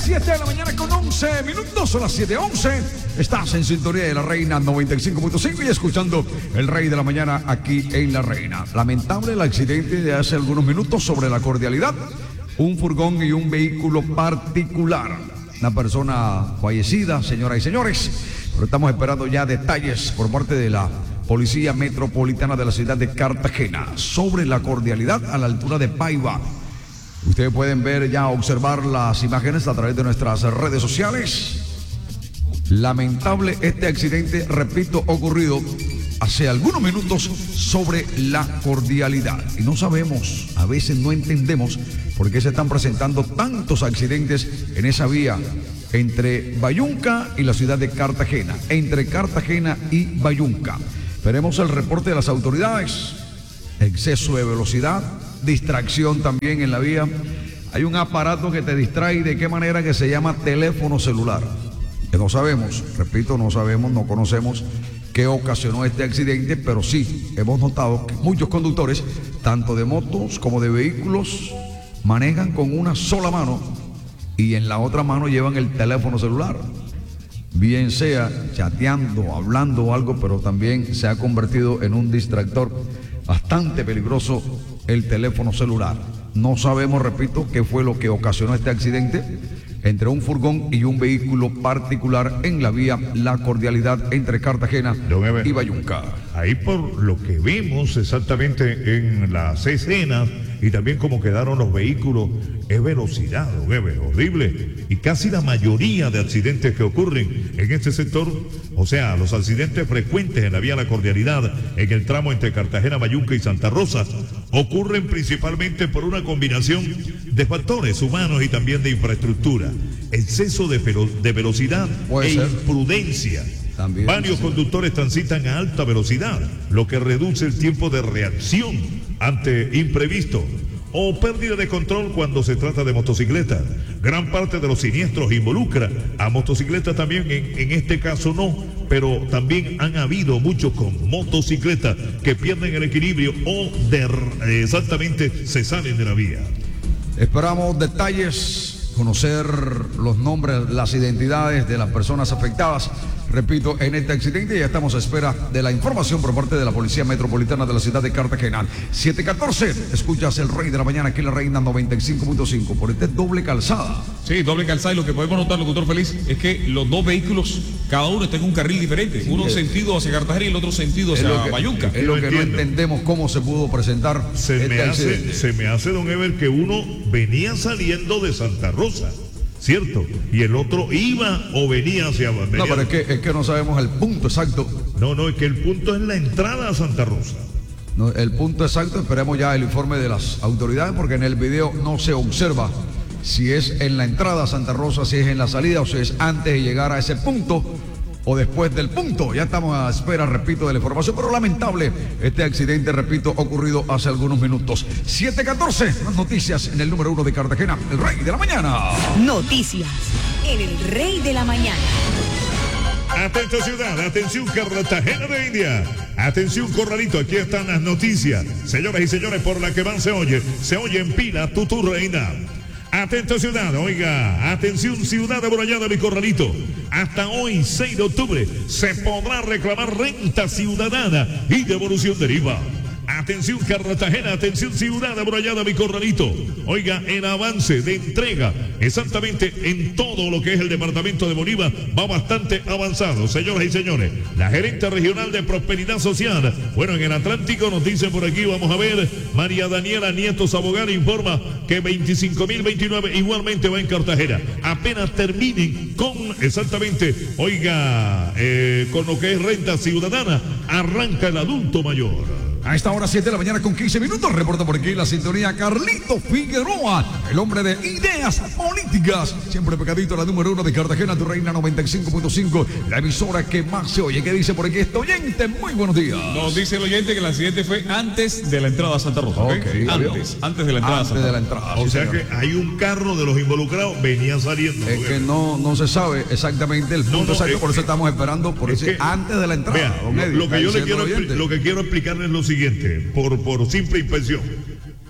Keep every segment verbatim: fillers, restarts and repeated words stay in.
siete de la mañana con once minutos, son las siete once. Estás en sintonía de La Reina noventa y cinco punto cinco y escuchando El Rey de la Mañana aquí en La Reina. Lamentable el accidente de hace algunos minutos sobre la Cordialidad. Un furgón y un vehículo particular. Una persona fallecida, señoras y señores. Pero estamos esperando ya detalles por parte de la Policía Metropolitana de la ciudad de Cartagena sobre la Cordialidad a la altura de Paiva. Ustedes pueden ver ya, observar las imágenes a través de nuestras redes sociales. Lamentable este accidente, repito, ocurrido hace algunos minutos sobre la Cordialidad. Y no sabemos, a veces no entendemos por qué se están presentando tantos accidentes en esa vía entre Bayunca y la ciudad de Cartagena, entre Cartagena y Bayunca. Veremos el reporte de las autoridades. Exceso de velocidad, distracción también en la vía. Hay un aparato que te distrae, ¿de qué manera? Que se llama teléfono celular. Que no sabemos, repito, no sabemos, no conocemos qué ocasionó este accidente, pero sí hemos notado que muchos conductores, tanto de motos como de vehículos, manejan con una sola mano y en la otra mano llevan el teléfono celular. Bien sea chateando, hablando o algo, pero también se ha convertido en un distractor bastante peligroso el teléfono celular. No sabemos, repito, qué fue lo que ocasionó este accidente entre un furgón y un vehículo particular en la vía La Cordialidad entre Cartagena y Bayunca. Ahí por lo que vimos exactamente en las escenas y también cómo quedaron los vehículos, es velocidad, don Eber, horrible. Y casi la mayoría de accidentes que ocurren en este sector, o sea, los accidentes frecuentes en la vía La Cordialidad, en el tramo entre Cartagena, Bayunca y Santa Rosa, ocurren principalmente por una combinación de factores humanos y también de infraestructura. Exceso de, de velocidad e imprudencia. También, Varios sí. conductores transitan a alta velocidad, lo que reduce el tiempo de reacción ante imprevisto o pérdida de control cuando se trata de motocicleta. Gran parte de los siniestros involucra a motocicletas también, en, en este caso no, pero también han habido muchos con motocicletas que pierden el equilibrio o de, eh, exactamente se salen de la vía. Esperamos detalles, conocer los nombres, las identidades de las personas afectadas. Repito, en este accidente ya estamos a espera de la información por parte de la Policía Metropolitana de la ciudad de Cartagena. siete catorce, escuchas El Rey de la Mañana aquí en La Reina noventa y cinco punto cinco. Por este doble calzada. Sí, doble calzada, y lo que podemos notar, locutor Feliz, es que los dos vehículos, cada uno está en un carril diferente. Sí, uno es, sentido hacia Cartagena y el otro sentido hacia Bayunca. Es lo que entiendo. No entendemos cómo se pudo presentar se este me accidente. hace, Se me hace, don Eber, que uno venía saliendo de Santa Rosa, ¿cierto? Y el otro iba o venía hacia... Venía. No, pero es que, es que no sabemos el punto exacto. No, no, es que el punto es la entrada a Santa Rosa. No, el punto exacto, esperemos ya el informe de las autoridades, porque en el video no se observa si es en la entrada a Santa Rosa, si es en la salida o si es antes de llegar a ese punto o después del punto. Ya estamos a espera, repito, de la información, pero lamentable este accidente, repito, ocurrido hace algunos minutos. siete catorce, las noticias en el número uno de Cartagena, El Rey de la Mañana. Noticias en El Rey de la Mañana. Atención ciudad, atención Cartagena de India, atención Corralito, aquí están las noticias. Señoras y señores, por la que van se oye, se oye en pila tu tu reina. Atento ciudad, oiga, atención ciudad amurallada, mi Corralito. Hasta hoy, seis de octubre, se podrá reclamar renta ciudadana y devolución del I V A. Atención Cartagena, atención ciudad amurallada, mi Corralito. Oiga, el avance de entrega exactamente en todo lo que es el departamento de Bolívar va bastante avanzado, señoras y señores. La gerente regional de Prosperidad Social, bueno, en el Atlántico nos dicen por aquí, vamos a ver, María Daniela Nieto Sabogal informa que veinticinco mil veintinueve igualmente va en Cartagena. Apenas terminen con exactamente, oiga, eh, con lo que es renta ciudadana, arranca el adulto mayor. A esta hora siete de la mañana con quince minutos, reporta por aquí la sintonía Carlito Figueroa, el hombre de ideas políticas, siempre pegadito a la número uno de Cartagena, tu Reina noventa y cinco punto cinco, la emisora que más se oye. ¿Qué dice por aquí este oyente? Muy buenos días. Nos dice el oyente que el accidente fue antes de la entrada a Santa Rosa. ¿Okay? Okay, antes, antes de la entrada antes a Santa de la entrada. O sí, sea señor. que hay un carro de los involucrados, venía saliendo. Es que no, no se sabe exactamente el punto no, no, exacto, por eso estamos esperando, por eso antes de la entrada. Vea, lo, lo que yo le quiero, lo que quiero explicarles es lo siguiente, por, por simple inspección.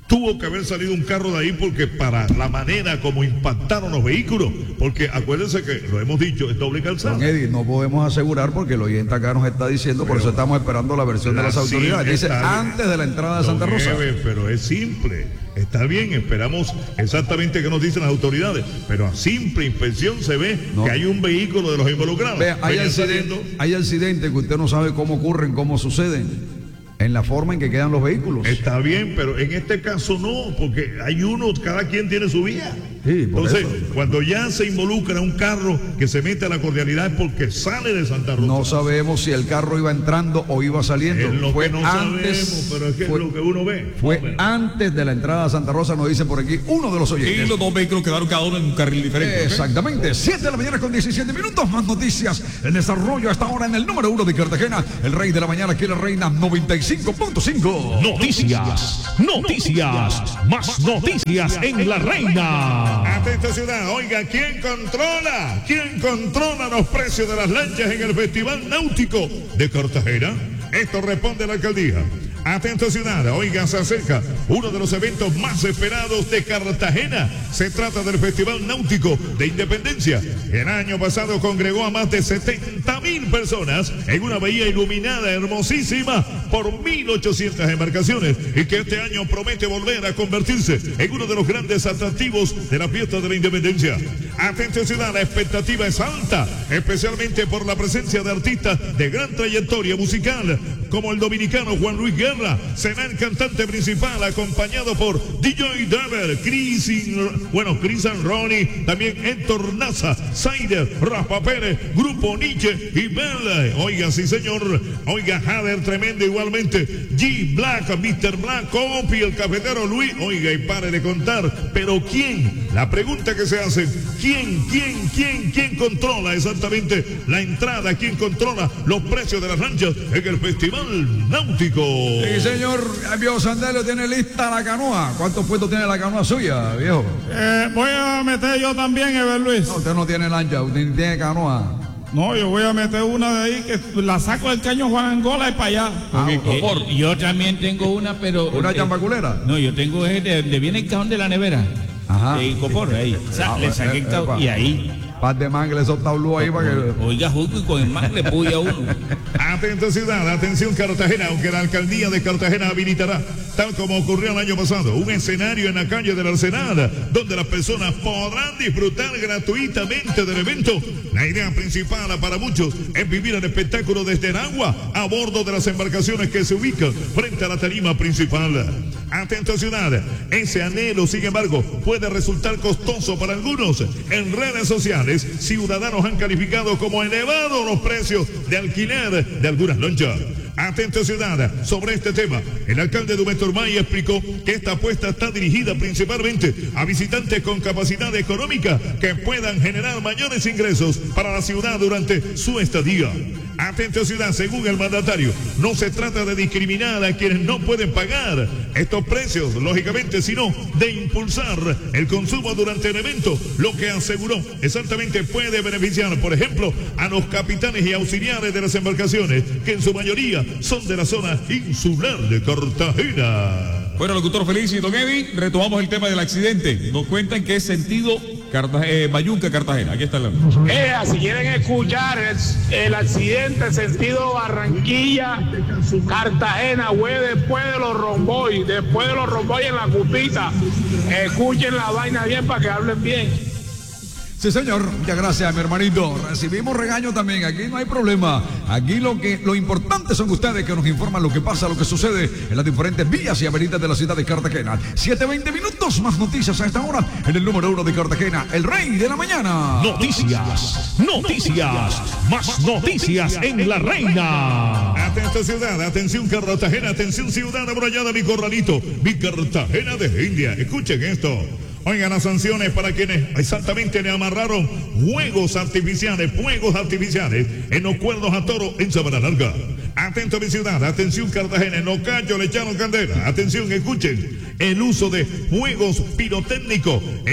Tuvo que haber salido un carro de ahí porque para la manera como impactaron los vehículos, porque acuérdense que lo hemos dicho, es doble calzada. Don Eddie, no podemos asegurar porque el oyente acá nos está diciendo, pero por eso estamos esperando la versión la de las autoridades. Dice antes de la entrada de Santa Rosa. Nieve, pero es simple, está bien, esperamos exactamente qué nos dicen las autoridades, pero a simple inspección se ve no. que hay un vehículo de los involucrados. Vea, hay accidentes hay accidente que usted no sabe cómo ocurren, cómo suceden. En la forma en que quedan los vehículos. Está bien, pero en este caso no, porque hay uno, cada quien tiene su vía. Sí, por Entonces, eso. cuando ya se involucra un carro que se mete a la cordialidad es porque sale de Santa Rosa. No sabemos si el carro iba entrando o iba saliendo. Es lo fue que no antes, sabemos, pero es que fue, es lo que uno ve. Fue no, antes de la entrada a Santa Rosa, nos dicen por aquí uno de los oyentes. Y los dos vehículos quedaron cada uno en un carril diferente. Exactamente. ¿Okay? siete de la mañana con diecisiete minutos. Más noticias en desarrollo hasta ahora en el número uno de Cartagena. El rey de la mañana aquí en la Reina noventa y cinco punto cinco. Noticias, noticias, más noticias en la Reina. Atento ciudad, oiga, ¿quién controla? ¿Quién controla los precios de las lanchas en el Festival Náutico de Cartagena? Esto responde la alcaldía. Atento ciudad, oiga, se acerca uno de los eventos más esperados de Cartagena. Se trata del Festival Náutico de Independencia. El año pasado congregó a más de setenta mil personas en una bahía iluminada hermosísima por mil ochocientas embarcaciones y que este año promete volver a convertirse en uno de los grandes atractivos de la fiesta de la Independencia. Atento ciudad, la expectativa es alta, especialmente por la presencia de artistas de gran trayectoria musical, como el dominicano Juan Luis Guerra. Será el cantante principal, acompañado por D J Dever, Chris, bueno, Chris and Ronnie, también Héctor Naza, Saider, Rafa Pérez, Grupo Nietzsche y Bell. Oiga, sí señor, oiga, Hader tremendo igualmente, G Black, mister Black, Copi, el cafetero Luis, oiga, y pare de contar, pero ¿quién? La pregunta que se hace, ¿quién, quién, quién, quién controla exactamente la entrada? ¿Quién controla los precios de las lanchas en el Festival Náutico? Sí, señor, viejo Sandelio, tiene lista la canoa. ¿Cuántos puestos tiene la canoa suya, viejo? Eh, voy a meter yo también, Ever Luis. No, usted no tiene lancha, usted tiene canoa. No, yo voy a meter una de ahí que la saco del caño Juan Angola y para allá. Ah, eh, yo también tengo una, pero... ¿Una eh, chambaculera? No, yo tengo ese de, de viene el cajón de la nevera. Ajá. De Copor, ahí. O sea, Ah, le saqué el cajón y ahí... Par de mangle, esos tablos ahí para que... Oiga, jugo y con el mangle puya uno. Atento ciudad, atención Cartagena, aunque la alcaldía de Cartagena habilitará, tal como ocurrió el año pasado, un escenario en la calle del Arsenal, donde las personas podrán disfrutar gratuitamente del evento. La idea principal para muchos es vivir el espectáculo desde el agua, a bordo de las embarcaciones que se ubican frente a la tarima principal. Atento ciudad, ese anhelo, sin embargo, puede resultar costoso para algunos. En redes sociales, ciudadanos han calificado como elevados los precios de alquiler de algunas lanchas. Atento ciudad, sobre este tema, el alcalde Dumberto Urmay explicó que esta apuesta está dirigida principalmente a visitantes con capacidad económica que puedan generar mayores ingresos para la ciudad durante su estadía. Atento ciudad, según el mandatario, no se trata de discriminar a quienes no pueden pagar estos precios, lógicamente, sino de impulsar el consumo durante el evento, lo que aseguró exactamente puede beneficiar, por ejemplo, a los capitanes y auxiliares de las embarcaciones, que en su mayoría son de la zona insular de Cartagena. Bueno, locutor Feliz y Don Eddie, retomamos el tema del accidente. Nos cuentan que es sentido Cartagena, eh, Bayunca, Cartagena. Aquí está la... Eh, si quieren escuchar el, el accidente sentido Barranquilla, Cartagena, güey, después de los romboy, después de los romboy en la cupita, escuchen la vaina bien para que hablen bien. Sí, señor, muchas gracias, mi hermanito. Recibimos regaño también, aquí no hay problema. Aquí lo que lo importante son ustedes que nos informan lo que pasa, lo que sucede en las diferentes vías y avenidas de la ciudad de Cartagena. siete veinte minutos, más noticias a esta hora en el número uno de Cartagena, el rey de la mañana. Noticias, noticias, más noticias en la Reina. Atento ciudad, atención Cartagena, atención ciudad amurallada, mi corralito, mi Cartagena de India. Escuchen esto. Oigan, las sanciones para quienes exactamente le amarraron juegos artificiales, fuegos artificiales en los cuernos a toro en Sabana Larga. Atento mi ciudad, atención Cartagena, en los cachos le echaron candela. Atención, escuchen, el uso de juegos pirotécnicos en los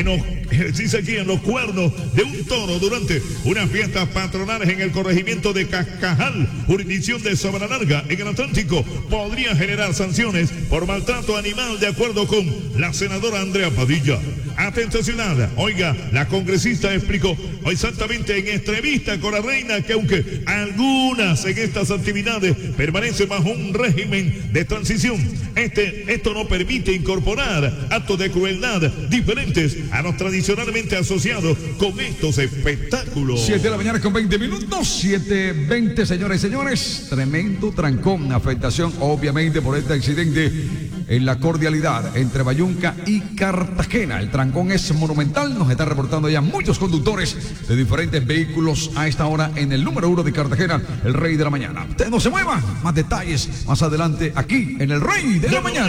dice aquí, en los cuernos de un toro durante unas fiestas patronales en el corregimiento de Cascajal, jurisdicción de Sabana Larga, en el Atlántico, podría generar sanciones por maltrato animal, de acuerdo con la senadora Andrea Padilla. Atenta ciudad, oiga, la congresista explicó exactamente en entrevista con la reina que aunque algunas en estas actividades permanecen bajo un régimen de transición, este, esto no permite incorporar actos de crueldad diferentes a los tradicionalmente asociados con estos espectáculos. siete de la mañana con veinte minutos, siete veinte, señores y señores. Tremendo trancón, afectación obviamente por este accidente en la cordialidad entre Bayunca y Cartagena. El trancón es monumental, nos están reportando ya muchos conductores de diferentes vehículos a esta hora en el número uno de Cartagena, el Rey de la Mañana. Usted no se mueva, más detalles más adelante aquí en el Rey de la Mañana.